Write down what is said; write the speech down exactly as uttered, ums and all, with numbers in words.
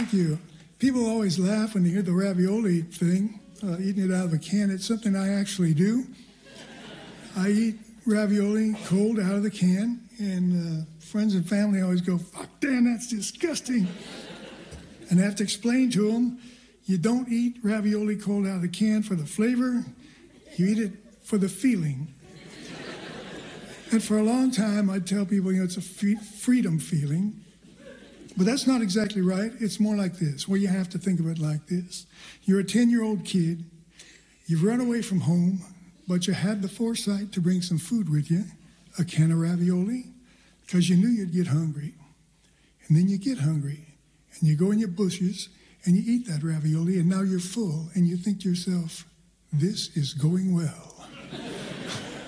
Thank you. People always laugh when they hear the ravioli thing, uh, eating it out of a can. It's something I actually do. I eat ravioli cold out of the can, and uh, friends and family always go, "Fuck, Dan, that's disgusting." And I have to explain to them, you don't eat ravioli cold out of the can for the flavor, you eat it for the feeling. And for a long time, I'd tell people, you know, it's a free- freedom feeling. But that's not exactly right. It's more like this, where you have to think of it like this. You're a ten-year-old kid. You've run away from home, but you had the foresight to bring some food with you, a can of ravioli, because you knew you'd get hungry. And then you get hungry, and you go in your bushes, and you eat that ravioli, and now you're full, and you think to yourself, this is going well.